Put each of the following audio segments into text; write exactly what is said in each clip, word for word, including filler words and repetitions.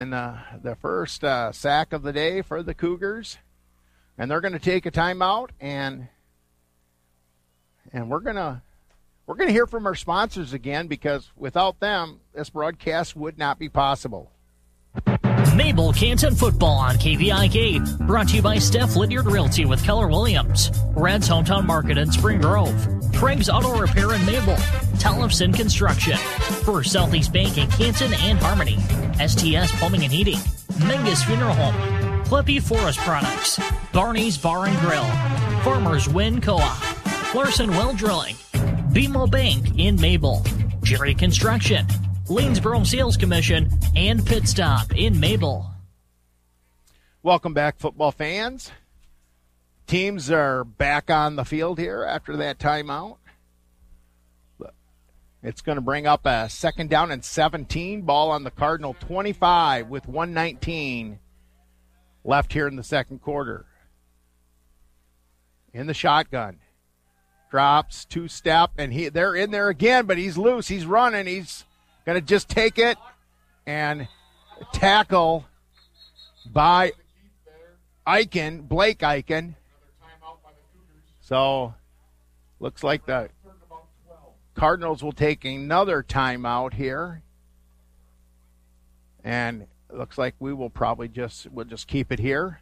And uh, the first uh, sack of the day for the Cougars. And they're going to take a timeout, and and we're going to we're going to hear from our sponsors again, because without them, this broadcast would not be possible. Mabel Canton football on K V I K, brought to you by Steph Lydiard Realty with Keller Williams, Red's Hometown Market in Spring Grove, Craig's Auto Repair in Mabel, Tellefson Construction, First Southeast Bank in Canton and Harmony, S T S Plumbing and Heating, Mengus Funeral Home, Clippy Forest Products, Barney's Bar and Grill, Farmers Wind Co-op, Larson Well Drilling, B M O Bank in Mabel, Jerry Construction, Lanesboro Sales Commission, and Pit Stop in Mabel. Welcome back, football fans. Teams are back on the field here after that timeout. It's going to bring up a second down and seventeen. Ball on the Cardinal twenty-five with one nineteen left here in the second quarter. In the shotgun. Drops, two-step, and he they're in there again, but he's loose. He's running. He's going to just take it and tackle by Eichen, Blake Eichen. So, looks like the Cardinals will take another timeout here. And it looks like we will probably just, we'll just keep it here.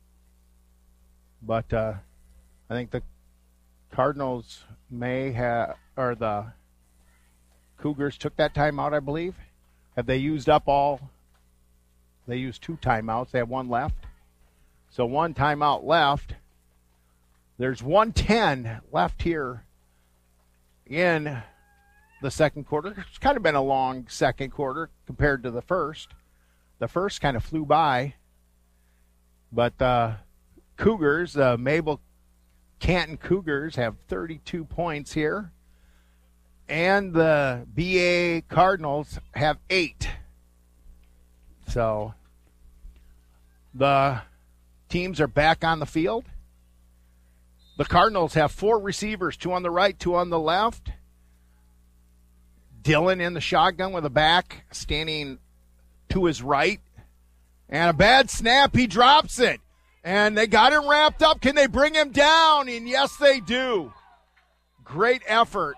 But uh, I think the Cardinals may have, or the Cougars took that timeout, I believe. Have they used up all? They used two timeouts. They have one left. So one timeout left. There's one ten left here in the second quarter. It's kind of been a long second quarter compared to the first. The first kind of flew by. But uh, Cougars, uh, Mabel Canton Cougars have thirty-two points here. And the B A Cardinals have eight. So the teams are back on the field. The Cardinals have four receivers, two on the right, two on the left. Dylan in the shotgun with a back standing to his right. And a bad snap, he drops it. And they got him wrapped up. Can they bring him down? And yes, they do. Great effort.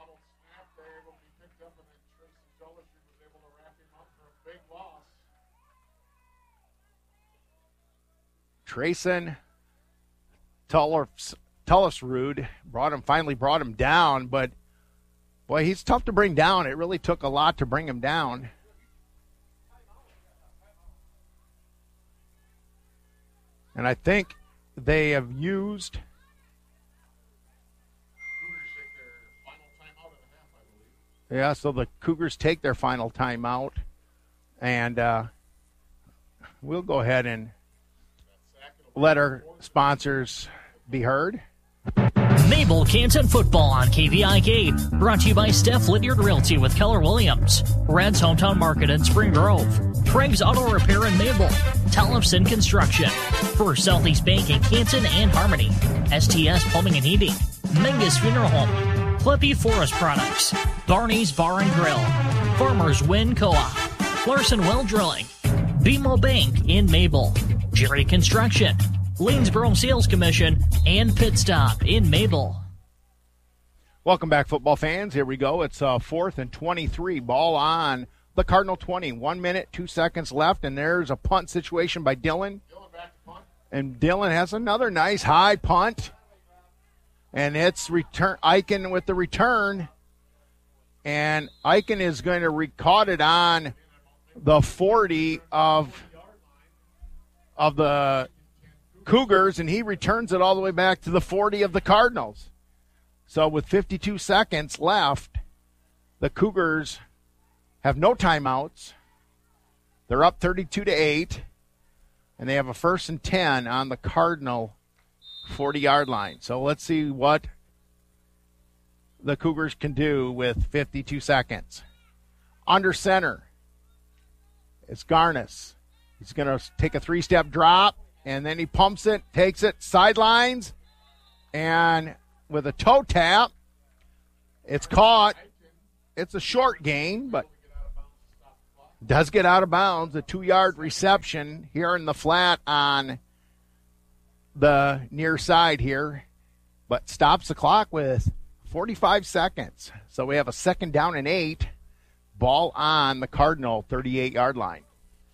Trayson Tullisrud brought him, finally brought him down, but boy, he's tough to bring down. It really took a lot to bring him down. And I think they have used yeah, so the Cougars take their final timeout, and uh, we'll go ahead and let our sponsors be heard. Mabel Canton football on K V I K, brought to you by Steph Lydiard Realty with Keller Williams, Red's Hometown Market in Spring Grove, Craig's Auto Repair in Mabel, Tellefson Construction, First Southeast Bank in Canton and Harmony, S T S Plumbing and Heating, Mengus Funeral Home, Clippy Forest Products, Barney's Bar and Grill, Farmers Wind Co-op, Larson Well Drilling, B M O Bank in Mabel, Jerry Construction, Lanesboro Sales Commission, and Pit Stop in Mabel. Welcome back, football fans. Here we go. It's uh, fourth and twenty-three. Ball on the Cardinal twenty. One minute, two seconds left, and there's a punt situation by Dylan. Dylan back to punt. And Dylan has another nice high punt. And it's return Eichen with the return. And Eichen is going to record it on the forty of, of the Cougars, and he returns it all the way back to the forty of the Cardinals. So with fifty-two seconds left, the Cougars have no timeouts. They're up thirty-two to eight, and they have a first and ten on the Cardinal forty-yard line. So let's see what the Cougars can do with fifty-two seconds. Under center, it's Garnis. He's going to take a three-step drop, and then he pumps it, takes it, sidelines, and with a toe tap, it's caught. It's a short gain, but Does get out of bounds, a two-yard reception here in the flat on the near side here, but stops the clock with forty-five seconds. So we have a second down and eight, ball on the Cardinal thirty-eight-yard line.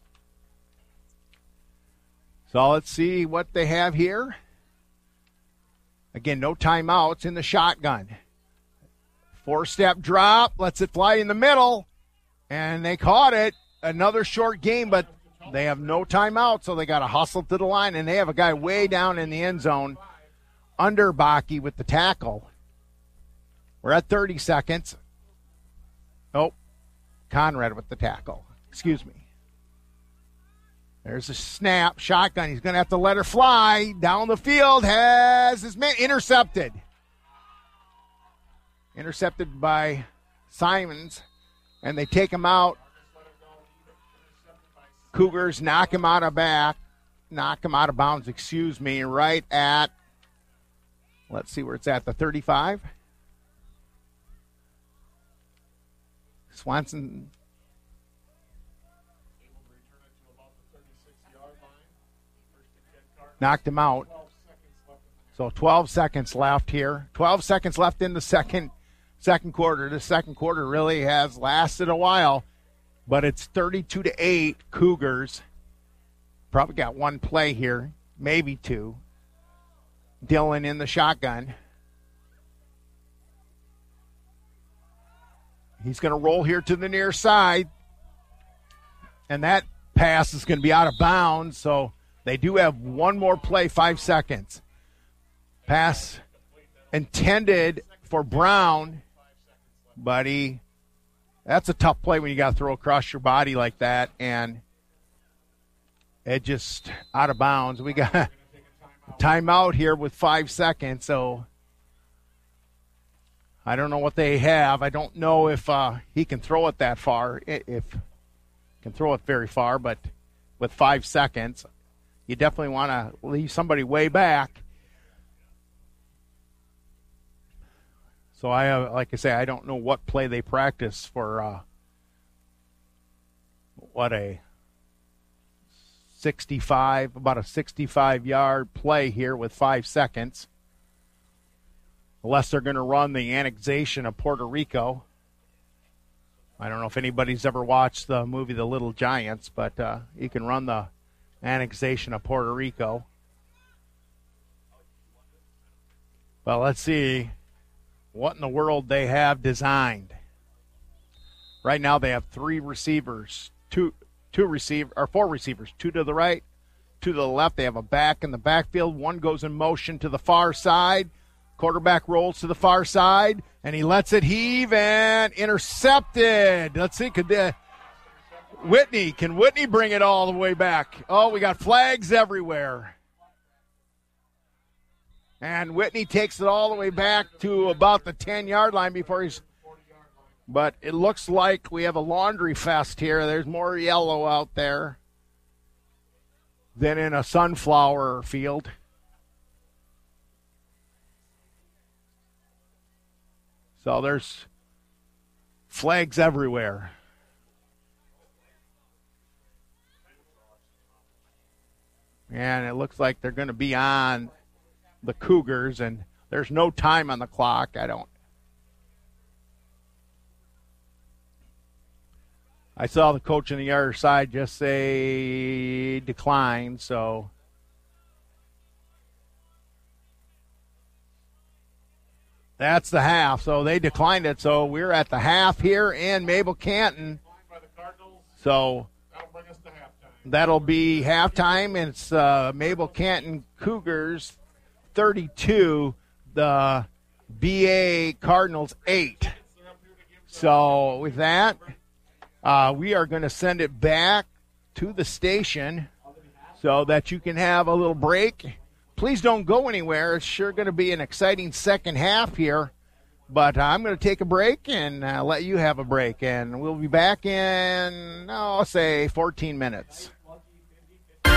So let's see what they have here. Again, no timeouts in the shotgun. Four-step drop, lets it fly in the middle, and they caught it. Another short game, but they have no timeout, so they got to hustle to the line, and they have a guy way down in the end zone under Bakke with the tackle. We're at thirty seconds. Oh, Conrad with the tackle. Excuse me. There's a snap, shotgun. He's going to have to let her fly. Down the field, has his man intercepted. Intercepted by Simons, and they take him out. Cougars knock him out of back, knock him out of bounds, excuse me, right at, let's see where it's at, the thirty-five. Swanson knocked him out. So twelve seconds left here. twelve seconds left in the second second quarter. The second quarter really has lasted a while. But it's thirty-two to eight, Cougars. Probably got one play here, maybe two. Dillon in the shotgun. He's going to roll here to the near side. And that pass is going to be out of bounds, so they do have one more play, five seconds. Pass intended for Brown, but he... That's a tough play when you got to throw across your body like that, and it just out of bounds. We got a timeout here with five seconds, so I don't know what they have. I don't know if uh, he can throw it that far, if can throw it very far, but with five seconds, you definitely want to leave somebody way back. So, I uh, like I say, I don't know what play they practice for uh, what a sixty-five, about a sixty-five-yard play here with five seconds. Unless they're going to run the annexation of Puerto Rico. I don't know if anybody's ever watched the movie The Little Giants, but uh, you can run the annexation of Puerto Rico. Well, let's see what in the world they have designed. Right now they have three receivers, two two receiver or four receivers, two to the right, two to the left. They have a back in the backfield. One goes in motion to the far side. Quarterback rolls to the far side, and he lets it heave and intercepted. Let's see, could the Whitney, can Whitney bring it all the way back? Oh, we got flags everywhere. And Whitney takes it all the way back to about the ten-yard line before he's – but it looks like we have a laundry fest here. There's more yellow out there than in a sunflower field. So there's flags everywhere. And it looks like they're going to be on – the Cougars, and there's no time on the clock. I don't. I saw the coach on the other side just say decline, so. That's the half, so they declined it. So we're at the half here in Mabel Canton. So that'll be halftime. It's uh, Mabel Canton Cougars thirty-two, the B A Cardinals eight. So with that, uh, we are going to send it back to the station so that you can have a little break. Please don't go anywhere. It's sure going to be an exciting second half here. But I'm going to take a break and uh, let you have a break. And we'll be back in, oh, say, fourteen minutes.